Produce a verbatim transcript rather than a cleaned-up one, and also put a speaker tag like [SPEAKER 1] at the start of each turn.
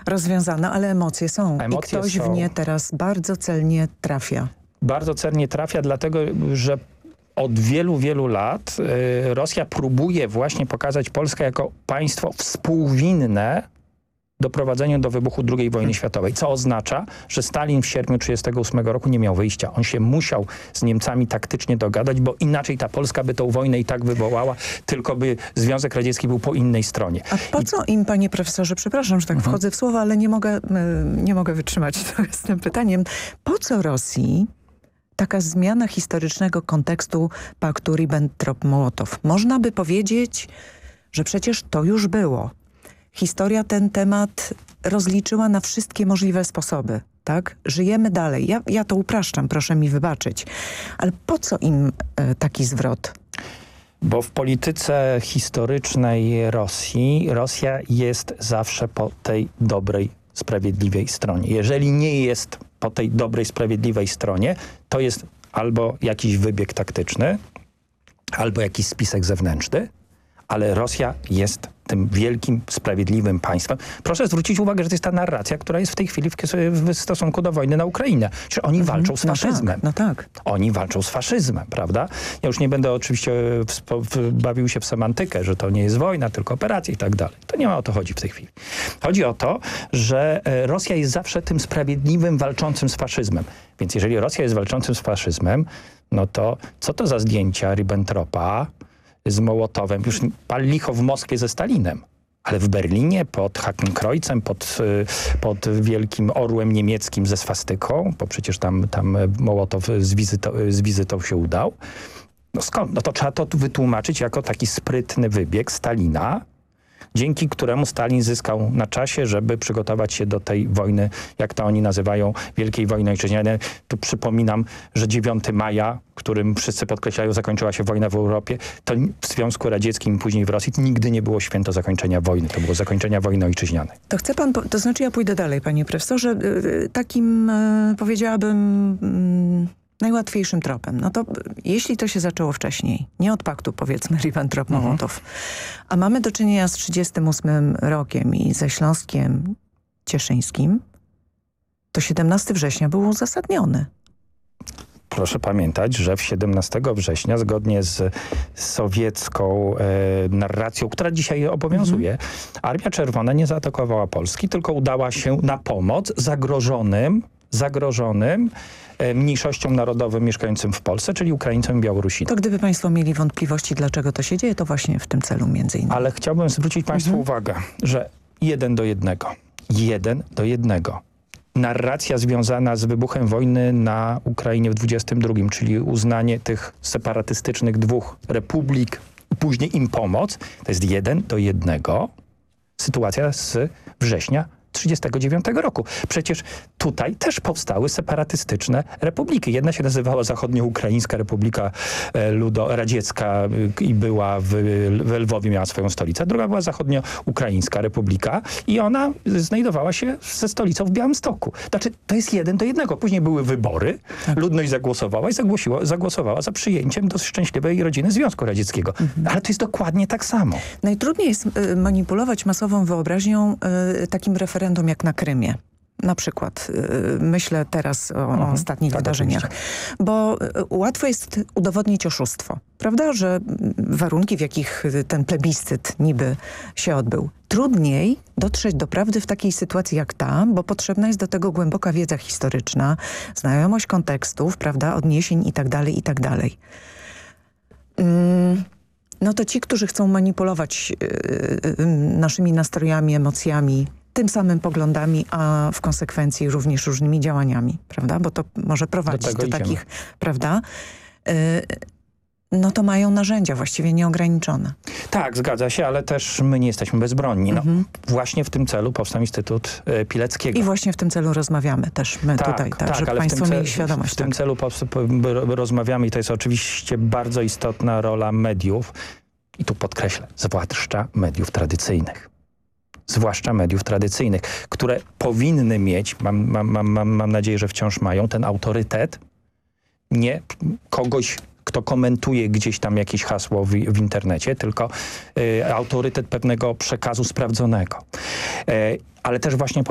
[SPEAKER 1] rozwiązana, ale emocje są.
[SPEAKER 2] Emocje
[SPEAKER 1] I ktoś
[SPEAKER 2] są.
[SPEAKER 1] w nie teraz bardzo celnie trafia.
[SPEAKER 2] Bardzo celnie trafia, dlatego że od wielu, wielu lat y, Rosja próbuje właśnie pokazać Polskę jako państwo współwinne doprowadzeniu do wybuchu drugiej wojny światowej, co oznacza, że Stalin w sierpniu tysiąc dziewięćset trzydziestego ósmego roku nie miał wyjścia. On się musiał z Niemcami taktycznie dogadać, bo inaczej ta Polska by tą wojnę i tak wywołała, tylko by Związek Radziecki był po innej stronie.
[SPEAKER 1] A po
[SPEAKER 2] I...
[SPEAKER 1] co im, panie profesorze, przepraszam, że tak mhm. wchodzę w słowo, ale nie mogę, nie mogę wytrzymać z tym pytaniem. Po co Rosji taka zmiana historycznego kontekstu paktu Ribbentrop-Mołotow? Można by powiedzieć, że przecież to już było. Historia ten temat rozliczyła na wszystkie możliwe sposoby, tak? Żyjemy dalej. Ja, ja to upraszczam, proszę mi wybaczyć. Ale po co im e, taki zwrot?
[SPEAKER 2] Bo w polityce historycznej Rosji, Rosja jest zawsze po tej dobrej, sprawiedliwej stronie. Jeżeli nie jest po tej dobrej, sprawiedliwej stronie, to jest albo jakiś wybieg taktyczny, albo jakiś spisek zewnętrzny, ale Rosja jest tym wielkim, sprawiedliwym państwem. Proszę zwrócić uwagę, że to jest ta narracja, która jest w tej chwili w, w stosunku do wojny na Ukrainę. Że oni mhm. walczą z faszyzmem.
[SPEAKER 1] No tak, no tak.
[SPEAKER 2] Oni walczą z faszyzmem, prawda? Ja już nie będę oczywiście w, w, bawił się w semantykę, że to nie jest wojna, tylko operacja i tak dalej. To nie ma o to chodzi w tej chwili. Chodzi o to, że Rosja jest zawsze tym sprawiedliwym, walczącym z faszyzmem. Więc jeżeli Rosja jest walczącym z faszyzmem, no to co to za zdjęcia Ribbentropa z Mołotowem? Już pal licho w Moskwie ze Stalinem, ale w Berlinie pod Hakenkreuzem, pod, pod wielkim orłem niemieckim ze swastyką, bo przecież tam, tam Mołotow z wizytą, z wizytą się udał. No skąd? No to trzeba to wytłumaczyć jako taki sprytny wybieg Stalina, dzięki któremu Stalin zyskał na czasie, żeby przygotować się do tej wojny, jak to oni nazywają, Wielkiej Wojny Ojczyźnianej. Tu przypominam, że dziewiątego maja, którym wszyscy podkreślają, zakończyła się wojna w Europie, to w Związku Radzieckim i później w Rosji nigdy nie było święto zakończenia wojny. To było zakończenia wojny ojczyźnianej.
[SPEAKER 1] To chce pan, to znaczy ja pójdę dalej, panie profesorze. Takim, powiedziałabym, najłatwiejszym tropem. No to jeśli to się zaczęło wcześniej, nie od paktu powiedzmy Ribbentrop-Mołotow, mhm. a mamy do czynienia z trzydziestym ósmym rokiem i ze Śląskiem Cieszyńskim, to siedemnastego września był uzasadniony.
[SPEAKER 2] Proszę pamiętać, że w siedemnastego września, zgodnie z sowiecką e, narracją, która dzisiaj obowiązuje, mhm. Armia Czerwona nie zaatakowała Polski, tylko udała się na pomoc zagrożonym zagrożonym e, mniejszościom narodowym mieszkającym w Polsce, czyli Ukraińcom i Białorusinom.
[SPEAKER 1] To gdyby państwo mieli wątpliwości, dlaczego to się dzieje, to właśnie w tym celu między innymi.
[SPEAKER 2] Ale chciałbym zwrócić państwu mhm. uwagę, że jeden do jednego. Jeden do jednego. Narracja związana z wybuchem wojny na Ukrainie w dwudziestym drugim, czyli uznanie tych separatystycznych dwóch republik, później im pomoc, to jest jeden do jednego sytuacja z września trzydziestego dziewiątego roku. Przecież tutaj też powstały separatystyczne republiki. Jedna się nazywała Zachodnioukraińska Republika Ludo-Radziecka i była w, w Lwowie, miała swoją stolicę. Druga była Zachodnioukraińska Republika i ona znajdowała się ze stolicą w Białymstoku. Znaczy, to jest jeden do jednego. Później były wybory, tak. Ludność zagłosowała i zagłosiła, zagłosowała za przyjęciem do szczęśliwej rodziny Związku Radzieckiego. Mhm. Ale to jest dokładnie tak samo.
[SPEAKER 1] Najtrudniej jest y, manipulować masową wyobraźnią y, takim referendum jak na Krymie. Na przykład. Yy, myślę teraz o, mhm, o ostatnich tak, wydarzeniach. Oczywiście. Bo y, łatwo jest udowodnić oszustwo. Prawda? Że warunki, w jakich ten plebiscyt niby się odbył. Trudniej dotrzeć do prawdy w takiej sytuacji jak ta, bo potrzebna jest do tego głęboka wiedza historyczna, znajomość kontekstów, prawda, odniesień i tak dalej, i tak dalej. Yy. No to ci, którzy chcą manipulować yy, naszymi nastrojami, emocjami, tym samym poglądami, a w konsekwencji również różnymi działaniami, prawda? Bo to może prowadzić do, do takich, prawda? Yy, no to mają narzędzia właściwie nieograniczone.
[SPEAKER 2] Tak, zgadza się, ale też my nie jesteśmy bezbronni. No, mhm. Właśnie w tym celu powstał Instytut e, Pileckiego.
[SPEAKER 1] I właśnie w tym celu rozmawiamy też my tak, tutaj, tak, tak żeby ale państwo mieli świadomość.
[SPEAKER 2] W tym
[SPEAKER 1] tak.
[SPEAKER 2] celu rozmawiamy i to jest oczywiście bardzo istotna rola mediów. I tu podkreślę, zwłaszcza mediów tradycyjnych. Zwłaszcza mediów tradycyjnych, które powinny mieć, mam, mam, mam, mam nadzieję, że wciąż mają, ten autorytet, nie kogoś, kto komentuje gdzieś tam jakieś hasło w, w internecie, tylko y, autorytet pewnego przekazu sprawdzonego. Y, ale też właśnie